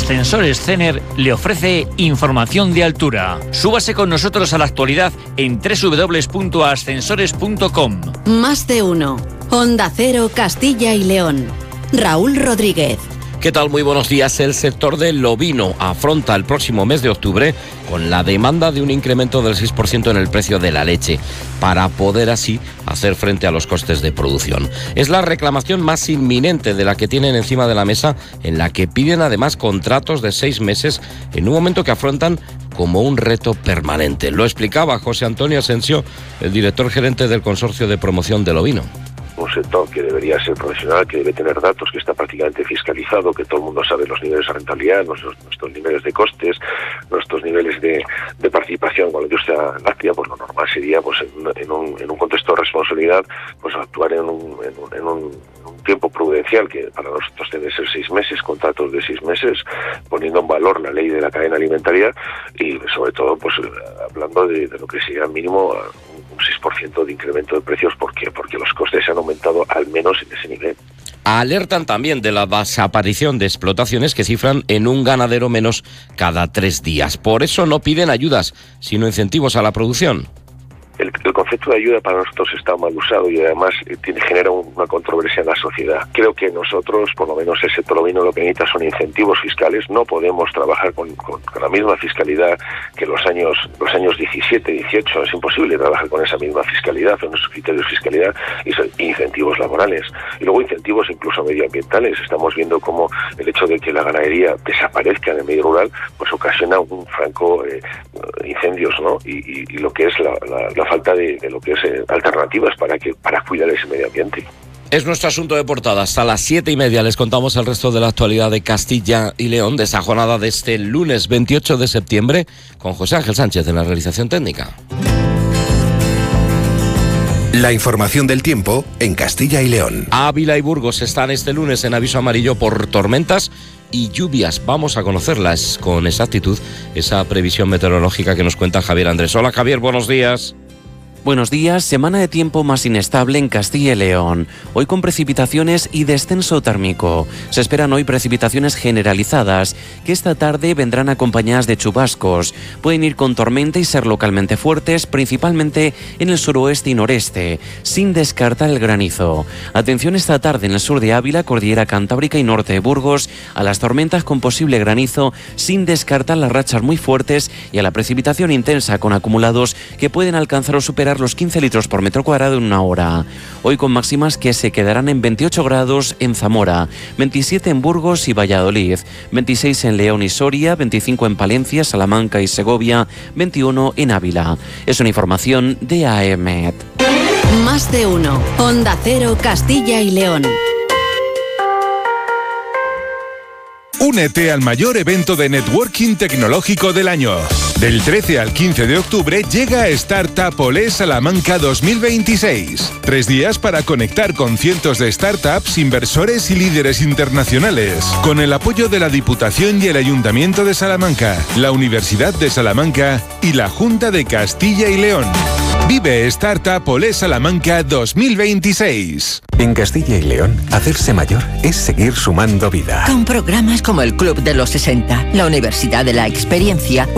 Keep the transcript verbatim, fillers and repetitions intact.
Ascensores Cener le ofrece información de altura. Súbase con nosotros a la actualidad en doble u doble u doble u punto ascensores punto com. Más de uno. Onda Cero, Castilla y León. Raúl Rodríguez. ¿Qué tal? Muy buenos días. El sector del ovino afronta el próximo mes de octubre con la demanda de un incremento del seis por ciento en el precio de la leche, para poder así hacer frente a los costes de producción. Es la reclamación más inminente de la que tienen encima de la mesa, en la que piden además contratos de seis meses en un momento que afrontan como un reto permanente. Lo explicaba José Antonio Asensio, el director gerente del Consorcio de Promoción del Ovino. Un sector que debería ser profesional, que debe tener datos, que está prácticamente fiscalizado, que todo el mundo sabe los niveles de rentabilidad, nuestros, nuestros niveles de costes, nuestros niveles de, de participación con la industria láctea. Pues lo normal sería, pues en, en, un, en un contexto de responsabilidad, pues actuar en un, en un, en un, un tiempo prudencial, que para nosotros debe ser seis meses, contratos de seis meses, poniendo en valor la ley de la cadena alimentaria y sobre todo pues hablando de, de lo que sería mínimo un seis por ciento de incremento de precios. ¿Por qué? Porque los costes se han aumentado al menos en ese nivel. Alertan también de la desaparición de explotaciones que cifran en un ganadero menos cada tres días. Por eso no piden ayudas, sino incentivos a la producción. El, el concepto de ayuda para nosotros está mal usado y además eh, tiene, genera un, una controversia en la sociedad. Creo que nosotros, por lo menos el sector ovino, lo que necesita son incentivos fiscales. No podemos trabajar con, con, con la misma fiscalidad que los años los años diecisiete, dieciocho. Es imposible trabajar con esa misma fiscalidad, con esos criterios de fiscalidad y son incentivos laborales. Y luego incentivos incluso medioambientales. Estamos viendo cómo el hecho de que la ganadería desaparezca en el medio rural pues ocasiona un franco eh, incendios, ¿no? Y, y, y lo que es la, la, la falta de, de lo que es eh, alternativas para que para cuidar ese medio ambiente. Es nuestro asunto de portada. Hasta las siete y media les contamos el resto de la actualidad de Castilla y León, de esa jornada de este lunes veintiocho de septiembre, con José Ángel Sánchez en la realización técnica. La información del tiempo en Castilla y León. Ávila y Burgos están este lunes en aviso amarillo por tormentas y lluvias. Vamos a conocerlas con exactitud, esa previsión meteorológica que nos cuenta Javier Andrés. Hola Javier, buenos días. Buenos días, semana de tiempo más inestable en Castilla y León. Hoy con precipitaciones y descenso térmico. Se esperan hoy precipitaciones generalizadas, que esta tarde vendrán acompañadas de chubascos. Pueden ir con tormenta y ser localmente fuertes, principalmente en el suroeste y noreste, sin descartar el granizo. Atención esta tarde en el sur de Ávila, Cordillera Cantábrica y norte de Burgos, a las tormentas con posible granizo, sin descartar las rachas muy fuertes y a la precipitación intensa con acumulados que pueden alcanzar o superar los quince litros por metro cuadrado en una hora. Hoy con máximas que se quedarán en veintiocho grados en Zamora, veintisiete en Burgos y Valladolid, veintiséis en León y Soria, veinticinco en Palencia, Salamanca y Segovia, veintiuno en Ávila. Es una información de A E M E T. Más de uno. Onda Cero, Castilla y León. Únete al mayor evento de networking tecnológico del año. Del trece al quince de octubre llega Startup Olé Salamanca dos mil veintiséis. Tres días para conectar con cientos de startups, inversores y líderes internacionales. Con el apoyo de la Diputación y el Ayuntamiento de Salamanca, la Universidad de Salamanca y la Junta de Castilla y León. Vive Startup Olé Salamanca dos mil veintiséis. En Castilla y León, hacerse mayor es seguir sumando vida. Con programas como el Club de los sesenta, la Universidad de la Experiencia